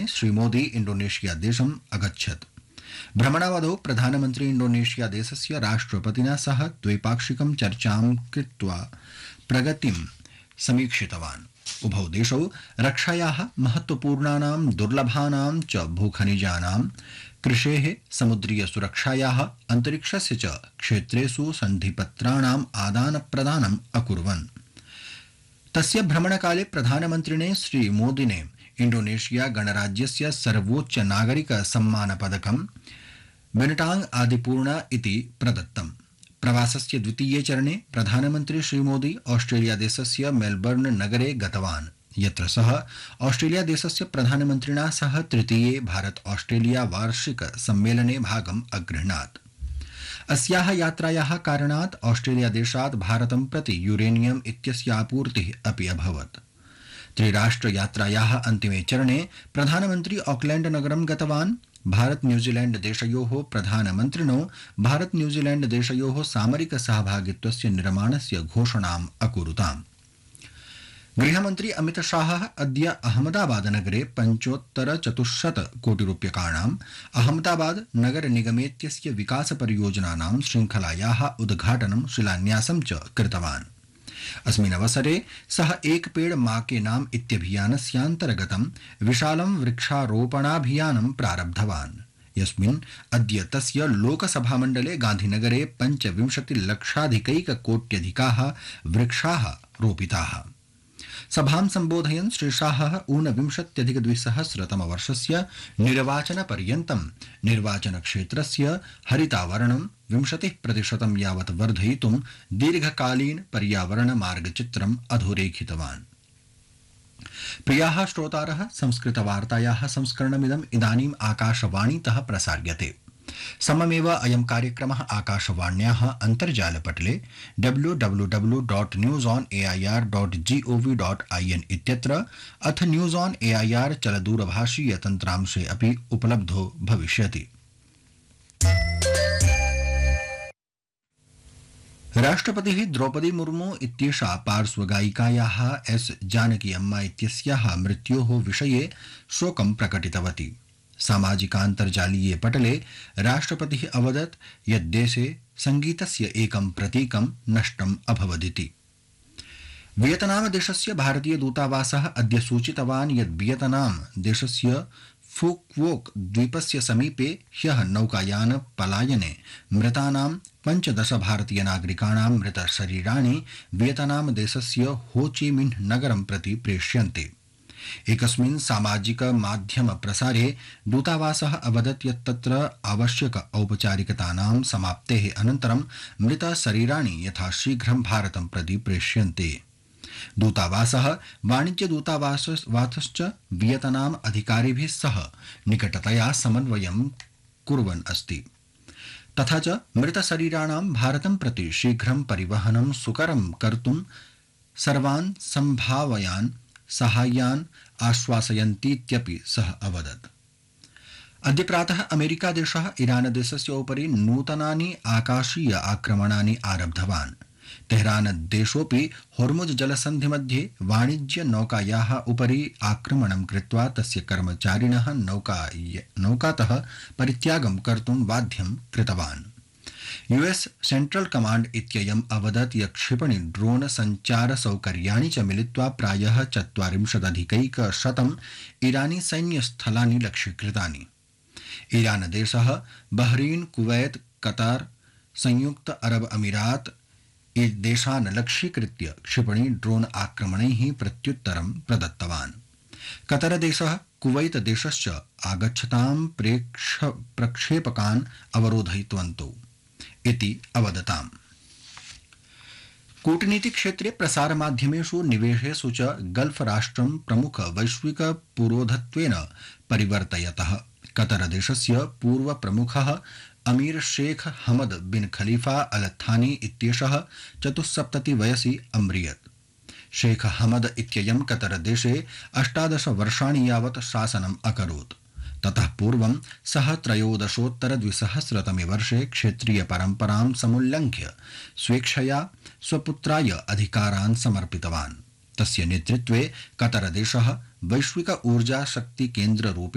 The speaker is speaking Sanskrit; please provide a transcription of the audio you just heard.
श्रीमोदी इंडोनेशिया देशम् अगच्छत्। भ्रमणावधौ प्रधानमन्त्री इंडोनेशिया देशस्य राष्ट्रपतिना सह द्वैपाक्षिकं चर्चां कृत्वा प्रगतिं समीक्षितवान्। उभौ देशौ रक्षायाः महत्वपूर्णानां दुर्लभानां च भूखनिजानां, कृषेः, समुद्रीय सुरक्षायाः, अन्तरिक्षस्य च क्षेत्रेषु सन्धिपत्राणाम् आदानप्रदानम् अकुर्वन्। तस्य भ्रमणकाले प्रधानमन्त्रिणे श्रीमोदिने इंडोनेशिया गणराज्यस्य सर्वोच्च नागरिक सम्मान पदकं बिनटांग आदिपूर्णा इति प्रदत्तम्। प्रवासस्य द्वितीये चरणे प्रधानमन्त्री श्रीमोदी ऑस्ट्रेलिया देशस्य मेलबर्न नगरे गतवान्, यत्र सः ऑस्ट्रेलिया देशस्य प्रधानमन्त्रिणा सह तृतीये भारत ऑस्ट्रेलिया वार्षिक सम्मेलने भागम् अगृह्णात्। अस्याः यात्रायाः कारणात् ऑस्ट्रेलिया देशात् भारतं प्रति यूरेनियम इत्यस्य आपूर्तिः अपि अभवत्। त्रिराष्ट्र यात्रायाः अन्तिमे चरणे प्रधानमन्त्री ऑकलैंड नगरं गतवान्। भारत न्यूजीलैंड देशयोः प्रधानमन्त्रिणो भारत न्यूजीलैंड देशयोः सामरिक सहभागित्वस्य निर्माणस्य घोषणाम् अकुरुताम्। गृहमन्त्री अमित शाहः अद्य अहमदाबाद नगरे 75 कोटिरूप्यकाणाम् अहमदाबाद नगर निगमेत्यस्य विकास परियोजनानां श्रृंखलायाः उद्घाटनं शिलान्यासं च कृतवान्। अस्मिन् अवसरे सः एक पेड़ मां के नाम इत्यभियानस्यान्तर्गतं विशालं वृक्षारोपणाभियानं प्रारब्धवान्, यस्मिन् अद्य तस्य लोकसभामण्डले गान्धीनगरे 25,00,000 वृक्षाः रोपिताः। सभां सम्बोधयन् श्री शाहः ऊनविंशत्यधिक-द्विसहस्रतमवर्षस्य निर्वाचनपर्यन्तं निर्वाचनक्षेत्रस्य हरितावरणं 20% यावत् वर्धयितुं दीर्घकालीन पर्यावरण मार्गचित्रम् अधोरेखितवान्। प्रियाः श्रोतारः, संस्कृतवार्तायाः संस्करणमिदम् इदानीम् आकाशवाणीतः प्रसार्यते। सममेव अयं कार्यक्रमः आकाशवाण्याः अन्तर्जालपटले www.newsonair.gov.in इत्यत्र अथ न्यूज़ ऑन एआईआर चलदूरभाषीय तन्त्रांशे अपि उपलब्धो भविष्यति। राष्ट्रपतिः द्रौपदी मुर्मू इत्येषा पार्श्वगायिकायाः एस जानकी अम्मा इत्यस्याः मृत्योः विषये शोकं प्रकटितवती। सामाजिकान्तर्जालीये पटले राष्ट्रपतिः अवदत् यत् देशे संगीतस्य एकं प्रतीकं नष्टम् अभवदिति। वियतनाम देशस्य भारतीय दूतावासः अद्य सूचितवान् यत् वियतनाम देशस्य फुक्वोक द्वीपस्य समीपे ह्यः नौकायान पलायने मृतानां 15 भारतीय नागरिकाणां मृतशरीराणि वियतनाम देशस्य होचिमिन्ह नगरं प्रति प्रेष्यन्ते। एकस्मिन् सामाजिक माध्यम प्रसारे दूतावासः अवदत् यत् तत्र आवश्यक औपचारिकतानां समाप्तेः अनन्तरं मृतशरीराणि यथाशीघ्रं भारतं प्रति प्रेष्यन्ते। दूतावासः वाणिज्यदूतावासश्च वियतनाम अधिकारिभिः सह निकटतया समन्वयं कुर्वन् अस्ति, तथा च मृतशरीराणां भारतं प्रति शीघ्रं परिवहनं सुकरं कर्तुं सर्वान् सम्भावयान् साहाय्यान् आश्वासयन्तीत्यपि सः अवदत्। अद्य प्रातः अमेरिका देशः ईरान देशस्य उपरि नूतनानि आकाशीय आक्रमणानि आरब्धवान्। तेहरान देशोऽपि होर्मुज जलसन्धिमध्ये वाणिज्य नौकायाः उपरि आक्रमणं कृत्वा तस्य कर्मचारिणः नौकातः परित्यागं कर्तुं बाध्यं कृतवान्। यूएस सेंट्रल कमांड इत्ययम् अवदत् यत् क्षिपणि ड्रोन संचार सौकर्याणि च मिलित्वा प्रायः 40,000 ईरानी सैन्यस्थलानि लक्ष्यीकृतानि। ईरान देशः बहरीन, कुवैत, कतार, संयुक्त अरब अमीरात देशान् लक्ष्यीकृत्य क्षिपणि ड्रोन आक्रमणैः प्रत्युत्तरं प्रदत्तवान्। कतर देशः कुवैत देशश्च आगच्छतां प्रक्षेपकान् अवरोधयितवन्तौ इति अवदताम्। कूटनीति क्षेत्रे प्रसारमाध्यमेषु निवेशेषु च गल्फ राष्ट्रं प्रमुख वैश्विक पुरोधत्वेन परिवर्तयतः कतर देशस्य पूर्व प्रमुखः अमीर शेख हमद बिन खलीफा अल थानी इत्येषः 74 वयसि अम्रियत्। शेख हमद इत्ययं कतर देशे 18 वर्षाणि यावत् शासनम् अकरोत्। ततः पूर्वं सः 13-द्विसहस्रतमे वर्षे क्षेत्रीय परम्परां समुल्लङ्घ्य स्वेच्छया स्वपुत्राय अधिकारान् समर्पितवान्। तस्य नेतृत्वे कतर देशः वैश्विक ऊर्जा शक्ति केन्द्ररूपेण